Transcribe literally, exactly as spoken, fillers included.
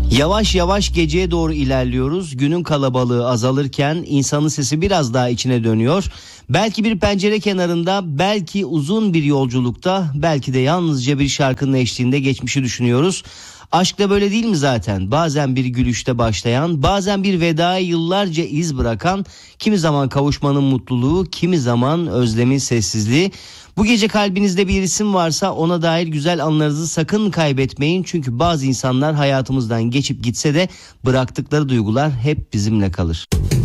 Yavaş yavaş geceye doğru ilerliyoruz. Günün kalabalığı azalırken insanın sesi biraz daha içine dönüyor. Belki bir pencere kenarında, belki uzun bir yolculukta, belki de yalnızca bir şarkının eşliğinde geçmişi düşünüyoruz. Aşk da böyle değil mi zaten? Bazen bir gülüşte başlayan, bazen bir vedaya yıllarca iz bırakan, kimi zaman kavuşmanın mutluluğu, kimi zaman özlemin sessizliği. Bu gece kalbinizde bir isim varsa ona dair güzel anlarınızı sakın kaybetmeyin. Çünkü bazı insanlar hayatımızdan geçip gitse de bıraktıkları duygular hep bizimle kalır.